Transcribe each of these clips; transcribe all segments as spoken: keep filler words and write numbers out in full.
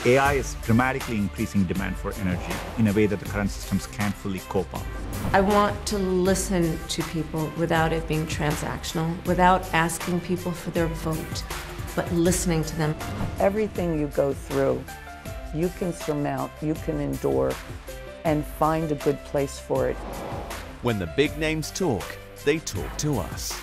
A I is dramatically increasing demand for energy in a way that the current systems can't fully cope up. I want to listen to people without it being transactional, without asking people for their vote, but listening to them. Everything you go through, you can surmount, you can endure, and find a good place for it. When the big names talk, they talk to us.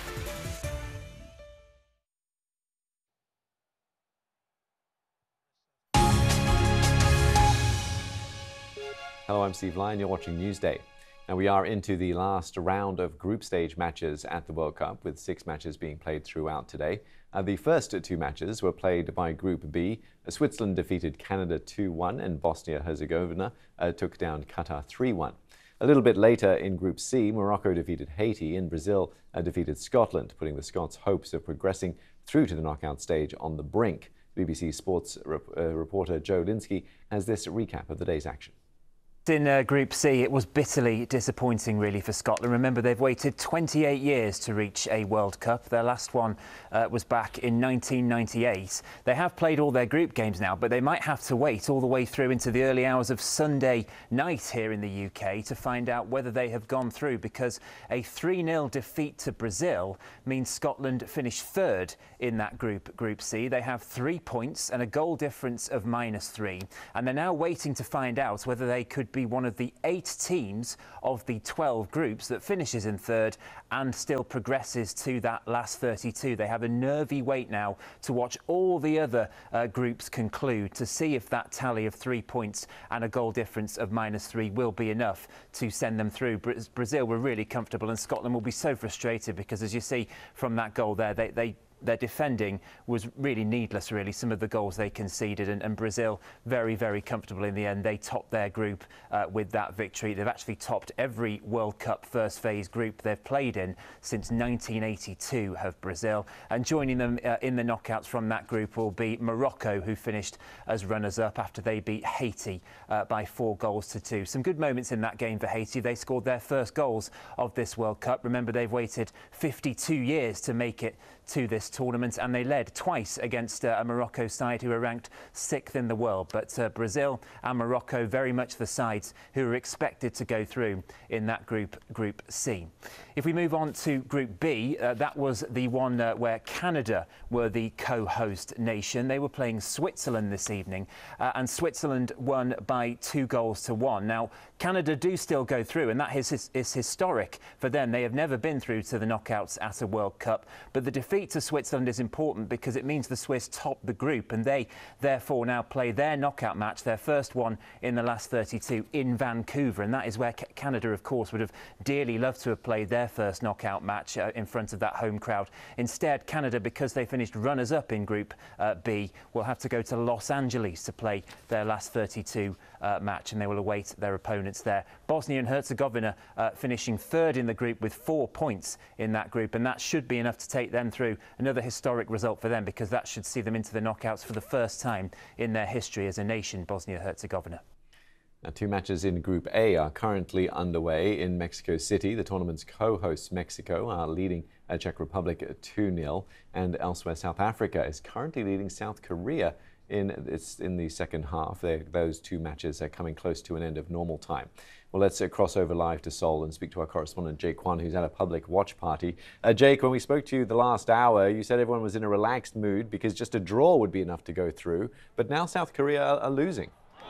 Hello, I'm Steve Lyon. You're watching Newsday. Now, we are into the last round of group stage matches at the World Cup, with six matches being played throughout today. Uh, the first two matches were played by Group B. Switzerland defeated Canada two one, and Bosnia-Herzegovina uh, took down Qatar three one. A little bit later in Group C, Morocco defeated Haiti, and Brazil uh, defeated Scotland, putting the Scots' hopes of progressing through to the knockout stage on the brink. B B C Sports rep uh, reporter Joe Linsky has this recap of the day's action. In uh, Group C, it was bitterly disappointing, really, for Scotland. Remember, they've waited twenty-eight years to reach a World Cup. Their last one uh, was back in nineteen ninety-eight. They have played all their group games now, but they might have to wait all the way through into the early hours of Sunday night here in the U K to find out whether they have gone through, because a three nil defeat to Brazil means Scotland finish third in that group, Group C. They have three points and a goal difference of minus three, and they're now waiting to find out whether they could be one of the eight teams of the twelve groups that finishes in third and still progresses to that last thirty-two. They have a nervy wait now to watch all the other uh, groups conclude to see if that tally of three points and a goal difference of minus three will be enough to send them through. Bra Brazil were really comfortable, and Scotland will be so frustrated because, as you see from that goal there, they, they their defending was really needless, really, some of the goals they conceded, and, and Brazil very, very comfortable in the end. They topped their group uh, with that victory. They've actually topped every World Cup first phase group they've played in since nineteen eighty-two, have Brazil. And joining them uh, in the knockouts from that group will be Morocco, who finished as runners-up after they beat Haiti uh, by four goals to two. Some good moments in that game for Haiti. They scored their first goals of this World Cup. Remember, they've waited fifty-two years to make it to this tournament, and they led twice against uh, a Morocco side who are ranked sixth in the world. But uh, Brazil and Morocco very much the sides who are expected to go through in that group, Group C. If we move on to Group B, uh, that was the one uh, where Canada were the co-host nation. They were playing Switzerland this evening, uh, and Switzerland won by two goals to one. Now, Canada do still go through, and that is, is historic for them. They have never been through to the knockouts at a World Cup, but the defeat to Switzerland is important because it means the Swiss top the group, and they therefore now play their knockout match, their first one in the last thirty-two, in Vancouver, and that is where Canada, of course, would have dearly loved to have played their first knockout match uh, in front of that home crowd. Instead, Canada, because they finished runners-up in Group uh, B, will have to go to Los Angeles to play their last thirty-two uh, match, and they will await their opponents there. Bosnia and Herzegovina uh, finishing third in the group with four points in that group, and that should be enough to take them through. Another historic result for them, because that should see them into the knockouts for the first time in their history as a nation, Bosnia-Herzegovina. Now, two matches in Group A are currently underway in Mexico City. The tournament's co-hosts, Mexico, are leading uh, Czech Republic two nil, and elsewhere South Africa is currently leading South Korea in, it's in the second half. They're, those two matches are coming close to an end of normal time. Well, let's uh, cross over live to Seoul and speak to our correspondent, Jake Kwan, who's at a public watch party. Uh, Jake, when we spoke to you the last hour, you said everyone was in a relaxed mood because just a draw would be enough to go through. But now South Korea are, are losing.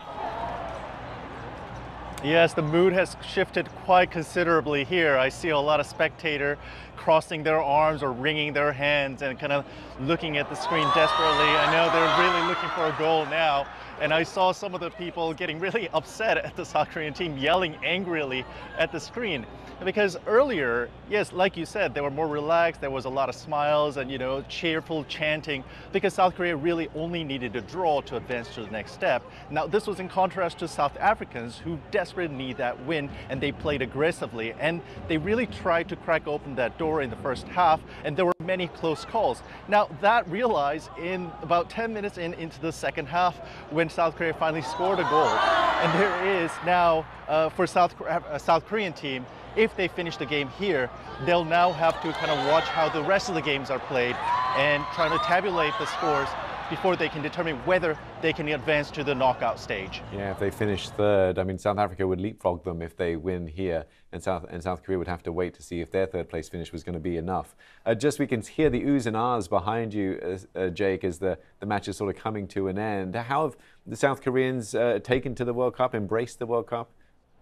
Yes, the mood has shifted quite considerably here. I see a lot of spectators crossing their arms or wringing their hands and kind of looking at the screen desperately. I know they're really looking for a goal now. And I saw some of the people getting really upset at the South Korean team, yelling angrily at the screen. Because earlier, yes, like you said, they were more relaxed. There was a lot of smiles and, you know, cheerful chanting, because South Korea really only needed a draw to advance to the next step. Now, this was in contrast to South Africans, who desperately need that win, and they played aggressively. And they really tried to crack open that door in the first half, and there were many close calls. Now, that realized in about ten minutes in into the second half, when South Korea finally scored a goal. And there is now, uh, for South, uh, South Korean team, if they finish the game here, they'll now have to kind of watch how the rest of the games are played and trying to tabulate the scores. before they can determine whether they can advance to the knockout stage. Yeah, if they finish third, I mean, South Africa would leapfrog them if they win here, and South and South Korea would have to wait to see if their third place finish was going to be enough. Uh, just we can hear the oohs and ahs behind you, uh, uh, Jake, as the, the match is sort of coming to an end. How have the South Koreans uh, taken to the World Cup, embraced the World Cup?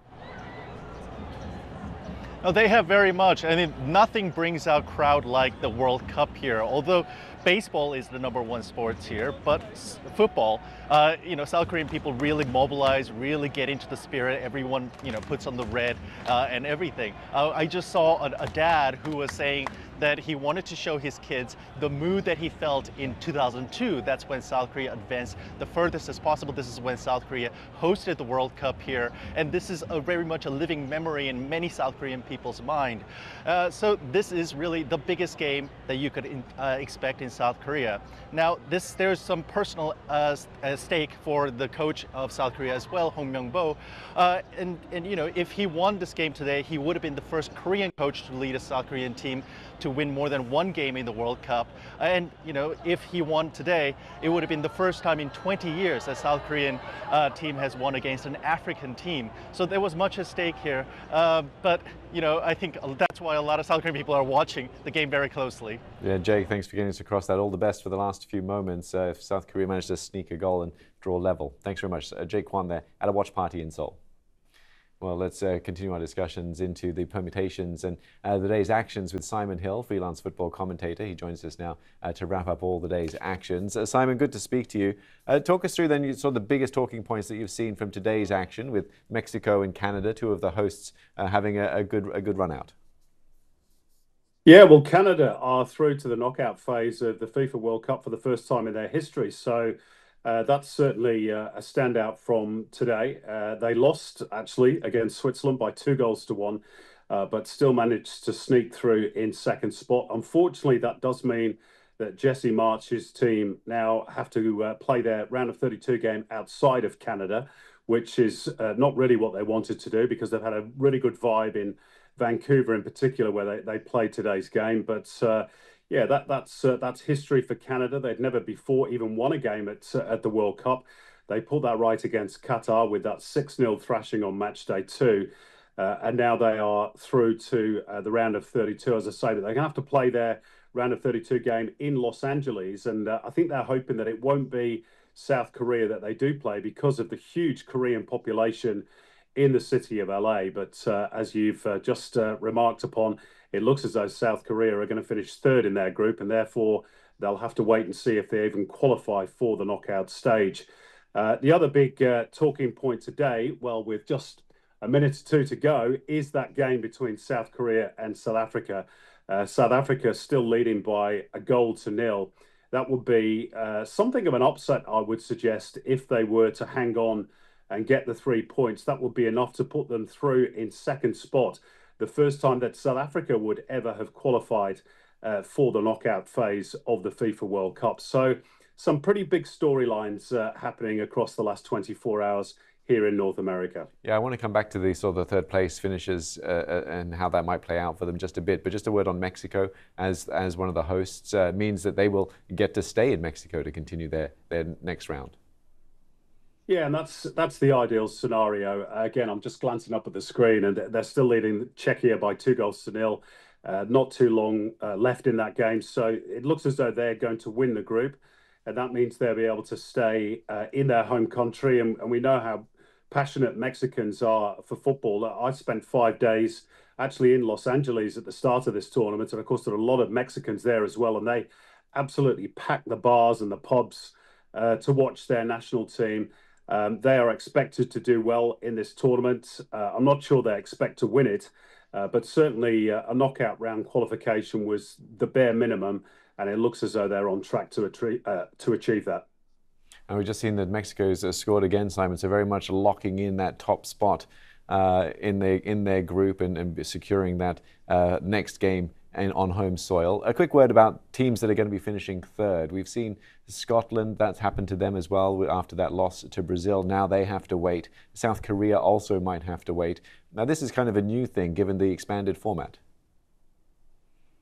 Oh, they have very much. I mean, nothing brings out crowd like the World Cup here. Although baseball is the number one sports here, but football, uh, you know, South Korean people really mobilize, really get into the spirit. Everyone, you know, puts on the red uh, and everything. Uh, I just saw a, a dad who was saying that he wanted to show his kids the mood that he felt in two thousand two. That's when South Korea advanced the furthest as possible. This is when South Korea hosted the World Cup here. And this is a very much a living memory in many South Korean people's mind. Uh, so this is really the biggest game that you could in, uh, expect in South Korea. Now, this there's some personal uh, stake for the coach of South Korea as well, Hong Myung-bo. Uh, and, and, you know, if he won this game today, he would have been the first Korean coach to lead a South Korean team to win more than one game in the World Cup. And, you know, if he won today, it would have been the first time in twenty years that South Korean uh, team has won against an African team. So there was much at stake here. Uh, but, you know, I think that's why a lot of South Korean people are watching the game very closely. Yeah, Jake, thanks for getting us across that. All the best for the last few moments uh, if South Korea managed to sneak a goal and draw level. Thanks very much. Uh, Jake Kwan there at a watch party in Seoul. Well, let's uh, continue our discussions into the permutations and uh, the day's actions with Simon Hill, freelance football commentator. He joins us now uh, to wrap up all the day's actions. Uh, Simon, good to speak to you. Uh, talk us through then you saw the biggest talking points that you've seen from today's action with Mexico and Canada, two of the hosts uh, having a, a good a good run out. Yeah, well, Canada are through to the knockout phase of the FIFA World Cup for the first time in their history. So Uh, that's certainly uh, a standout from today. Uh, they lost, actually, against Switzerland by two goals to one, uh, but still managed to sneak through in second spot. Unfortunately, that does mean that Jesse March's team now have to uh, play their round of thirty-two game outside of Canada, which is uh, not really what they wanted to do because they've had a really good vibe in Vancouver in particular where they, they played today's game. But uh, Yeah, that, that's uh, that's history for Canada. They'd never before even won a game at uh, at the World Cup. They pulled that right against Qatar with that six nil thrashing on match day two. Uh, and now they are through to uh, the round of thirty-two, as I say, but they're going to have to play their round of thirty-two game in Los Angeles. And uh, I think they're hoping that it won't be South Korea that they do play because of the huge Korean population in the city of L A. But uh, as you've uh, just uh, remarked upon, it looks as though South Korea are going to finish third in their group, and therefore they'll have to wait and see if they even qualify for the knockout stage. Uh, the other big uh, talking point today, well, with just a minute or two to go, is that game between South Korea and South Africa. Uh, South Africa still leading by a goal to nil. That would be uh, something of an upset, I would suggest, if they were to hang on and get the three points. That would be enough to put them through in second spot. The first time that South Africa would ever have qualified uh, for the knockout phase of the FIFA World Cup. So some pretty big storylines uh, happening across the last twenty-four hours here in North America. Yeah, I want to come back to the sort of the third place finishes uh, and how that might play out for them just a bit. But just a word on Mexico as as one of the hosts uh, means that they will get to stay in Mexico to continue their, their next round. Yeah, and that's that's the ideal scenario. Uh, again, I'm just glancing up at the screen, and they're still leading Czechia by two goals to nil. Uh, not too long uh, left in that game, so it looks as though they're going to win the group, and that means they'll be able to stay uh, in their home country. And, and we know how passionate Mexicans are for football. I spent five days actually in Los Angeles at the start of this tournament, and of course there are a lot of Mexicans there as well, and they absolutely pack the bars and the pubs uh, to watch their national team. Um, they are expected to do well in this tournament. Uh, I'm not sure they expect to win it, uh, but certainly uh, a knockout round qualification was the bare minimum, and it looks as though they're on track to, uh, to achieve that. And we've just seen that Mexico's uh, scored again, Simon, so very much locking in that top spot uh, in, their, in their group and, and securing that uh, next game and on home soil. A quick word about teams that are going to be finishing third. We've seen Scotland, that's happened to them as well after that loss to Brazil. Now they have to wait. South Korea also might have to wait. Now this is kind of a new thing given the expanded format.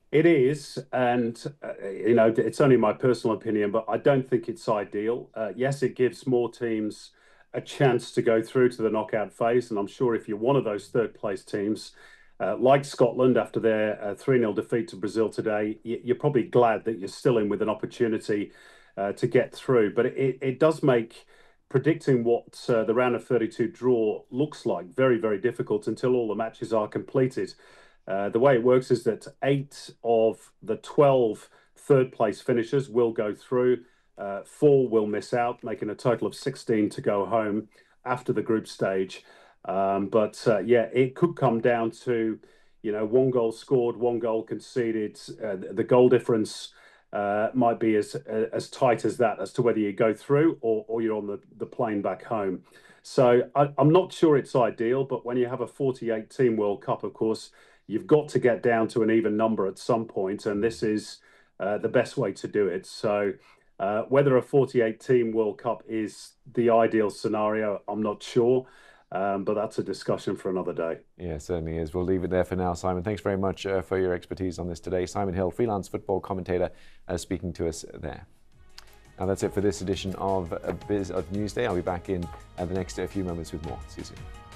It is, and uh, you know, it's only my personal opinion, but I don't think it's ideal. Uh, yes, it gives more teams a chance to go through to the knockout phase, and I'm sure if you're one of those third place teams, uh, like Scotland after their uh, three nil defeat to Brazil today, you're probably glad that you're still in with an opportunity uh, to get through. But it, it does make predicting what uh, the round of thirty-two draw looks like very, very difficult until all the matches are completed. Uh, the way it works is that eight of the twelve third place finishers will go through. Uh, four will miss out, making a total of sixteen to go home after the group stage. Um, but uh, yeah, it could come down to, you know, one goal scored, one goal conceded. Uh, the goal difference uh, might be as uh, as tight as that as to whether you go through or, or you're on the, the plane back home. So I, I'm not sure it's ideal, but when you have a forty-eight team World Cup, of course, you've got to get down to an even number at some point, and this is uh, the best way to do it. So uh, whether a forty-eight team World Cup is the ideal scenario, I'm not sure, um, but that's a discussion for another day. Yeah, it certainly is. We'll leave it there for now, Simon. Thanks very much uh, for your expertise on this today. Simon Hill, freelance football commentator, uh, speaking to us there. Now that's it for this edition of, uh, Biz of Newsday. I'll be back in uh, the next uh, few moments with more. See you soon.